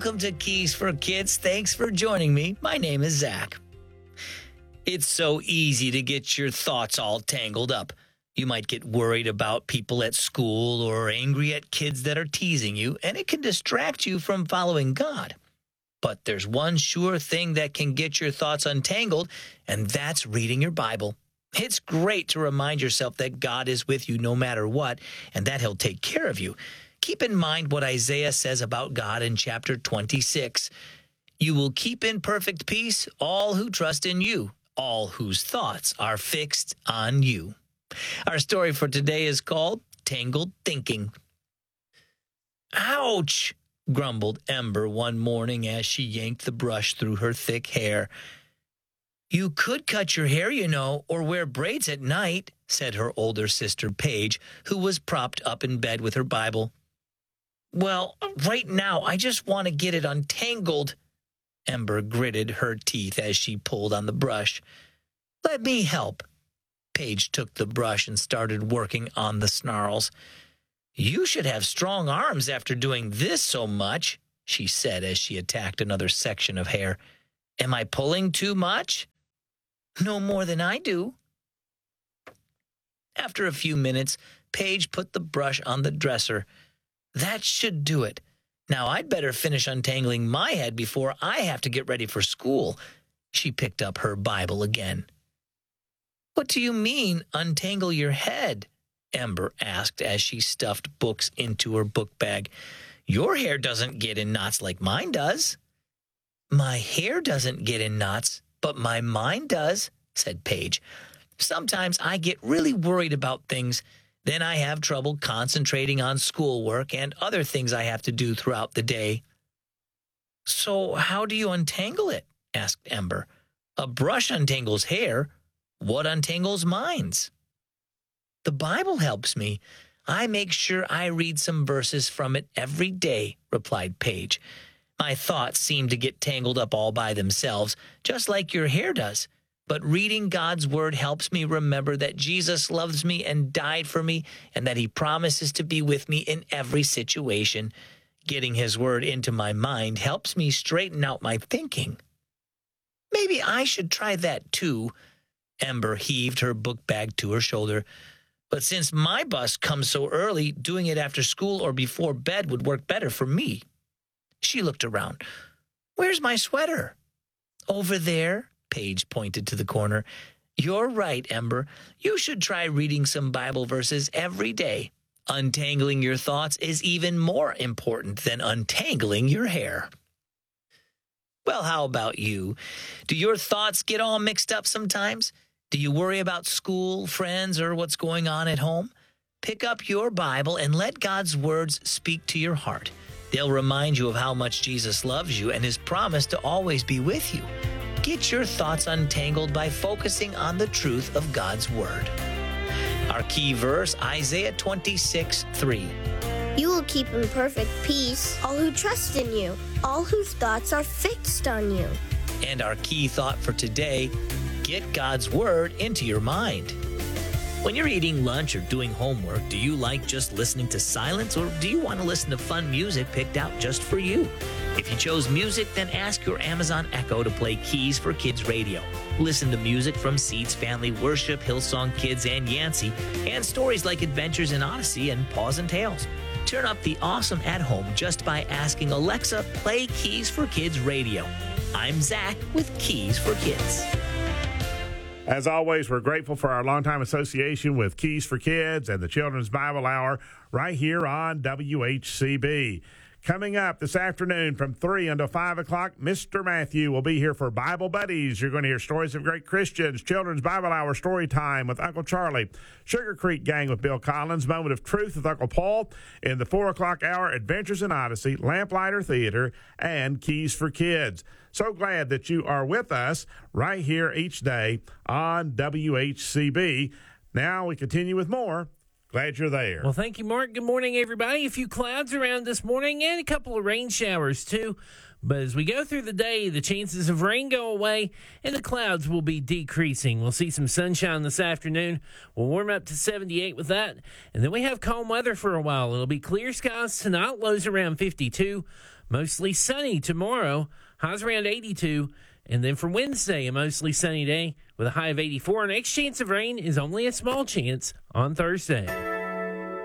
welcome to Keys for Kids. Thanks for joining me. My name is Zach. It's so easy to get your thoughts all tangled up. You might get worried about people at school or angry at kids that are teasing you, and it can distract you from following God. But there's one sure thing that can get your thoughts untangled, and that's reading your Bible. It's great to remind yourself that God is with you no matter what, and that He'll take care of you. Keep in mind what Isaiah says about God in chapter 26. You will keep in perfect peace all who trust in you, all whose thoughts are fixed on you. Our story for today is called Tangled Thinking. Ouch, grumbled Ember one morning as she yanked the brush through her thick hair. You could cut your hair, you know, or wear braids at night, said her older sister Paige, who was propped up in bed with her Bible. Well, right now, I just want to get it untangled. Ember gritted her teeth as she pulled on the brush. Let me help. Paige took the brush and started working on the snarls. You should have strong arms after doing this so much, she said as she attacked another section of hair. Am I pulling too much? No more than I do. After a few minutes, Paige put the brush on the dresser. That should do it. Now I'd better finish untangling my head before I have to get ready for school. She picked up her Bible again. What do you mean, untangle your head? Ember asked as she stuffed books into her book bag. Your hair doesn't get in knots like mine does. My hair doesn't get in knots, but my mind does, said Paige. Sometimes I get really worried about things. Then I have trouble concentrating on schoolwork and other things I have to do throughout the day. So how do you untangle it? Asked Ember. A brush untangles hair. What untangles minds? The Bible helps me. I make sure I read some verses from it every day, replied Paige. My thoughts seem to get tangled up all by themselves, just like your hair does. But reading God's Word helps me remember that Jesus loves me and died for me, and that He promises to be with me in every situation. Getting His Word into my mind helps me straighten out my thinking. Maybe I should try that too. Ember heaved her book bag to her shoulder. But since my bus comes so early, doing it after school or before bed would work better for me. She looked around. Where's my sweater? Over there, Paige pointed to the corner. You're right, Ember. You should try reading some Bible verses every day. Untangling your thoughts is even more important than untangling your hair. Well, how about you? Do your thoughts get all mixed up sometimes? Do you worry about school, friends, or what's going on at home? Pick up your Bible and let God's words speak to your heart. They'll remind you of how much Jesus loves you and His promise to always be with you. Get your thoughts untangled by focusing on the truth of God's Word. Our key verse, Isaiah 26:3. You will keep in perfect peace all who trust in you, all whose thoughts are fixed on you. And our key thought for today, get God's Word into your mind. When you're eating lunch or doing homework, do you like just listening to silence, or do you want to listen to fun music picked out just for you? If you chose music, then ask your Amazon Echo to play Keys for Kids Radio. Listen to music from Seeds Family Worship, Hillsong Kids, and Yancey, and stories like Adventures in Odyssey and Paws and Tales. Turn up the awesome at home just by asking Alexa, play Keys for Kids Radio. I'm Zach with Keys for Kids. As always, we're grateful for our longtime association with Keys for Kids and the Children's Bible Hour right here on WHCB. Coming up this afternoon from 3 until 5 o'clock, Mr. Matthew will be here for Bible Buddies. You're going to hear stories of great Christians, Children's Bible Hour story time with Uncle Charlie, Sugar Creek Gang with Bill Collins, Moment of Truth with Uncle Paul, in the 4 o'clock hour, Adventures in Odyssey, Lamplighter Theater, and Keys for Kids. So glad that you are with us right here each day on WHCB. Now we continue with more Glad you're there. Well, thank you, Mark. Good morning, everybody. A few clouds around this morning and a couple of rain showers, too. But as we go through the day, the chances of rain go away and the clouds will be decreasing. We'll see some sunshine this afternoon. We'll warm up to 78 with that. And then we have calm weather for a while. It'll be clear skies tonight, lows around 52. Mostly sunny tomorrow, highs around 82. And then for Wednesday, a mostly sunny day with a high of 84. Next chance of rain is only a small chance on Thursday.